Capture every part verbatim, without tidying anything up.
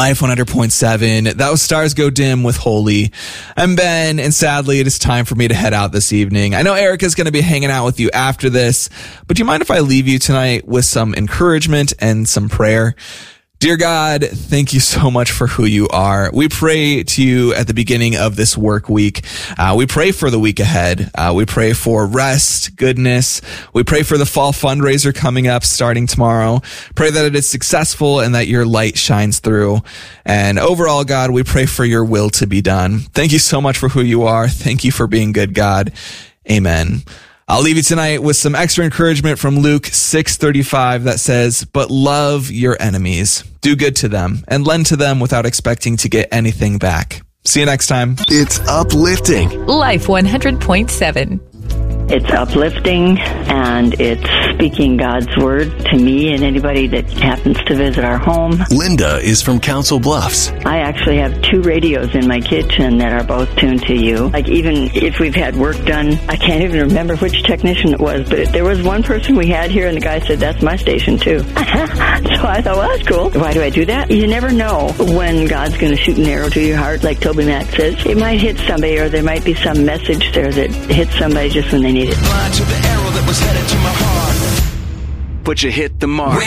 Life one hundred point seven. That was Stars Go Dim with Holy. I'm Ben, and sadly, it is time for me to head out this evening. I know Erica's going to be hanging out with you after this, but do you mind if I leave you tonight with some encouragement and some prayer? Dear God, thank you so much for who you are. We pray to you at the beginning of this work week. Uh, we pray for the week ahead. Uh, we pray for rest, goodness. We pray for the fall fundraiser coming up starting tomorrow. Pray that it is successful and that your light shines through. And overall, God, we pray for your will to be done. Thank you so much for who you are. Thank you for being good, God. Amen. I'll leave you tonight with some extra encouragement from Luke six thirty-five that says, "But love your enemies, do good to them, and lend to them without expecting to get anything back." See you next time. It's uplifting. Life one hundred point seven. It's uplifting, and it's speaking God's word to me and anybody that happens to visit our home. Linda is from Council Bluffs. I actually have two radios in my kitchen that are both tuned to you. Like, even if we've had work done, I can't even remember which technician it was, but there was one person we had here, and the guy said, "That's my station, too." So I thought, well, that's cool. Why do I do that? You never know when God's going to shoot an arrow to your heart, like Toby Mac says. It might hit somebody, or there might be some message there that hits somebody just when they need it. Blind to the arrow that was headed to my heart. But you hit the mark.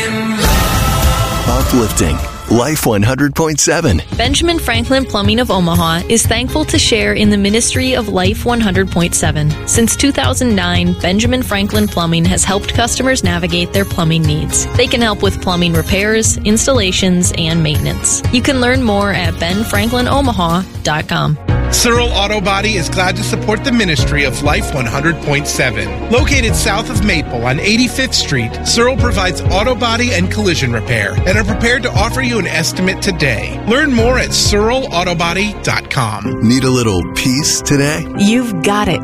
Uplifting. Life one hundred point seven. Benjamin Franklin Plumbing of Omaha is thankful to share in the ministry of Life one hundred point seven. Since two thousand nine, Benjamin Franklin Plumbing has helped customers navigate their plumbing needs. They can help with plumbing repairs, installations, and maintenance. You can learn more at ben franklin omaha dot com. Searle Auto Body is glad to support the ministry of Life one hundred point seven. Located south of Maple on eighty-fifth Street, Searle provides auto body and collision repair and are prepared to offer you an estimate today. Learn more at searle auto body dot com. Need a little peace today? You've got it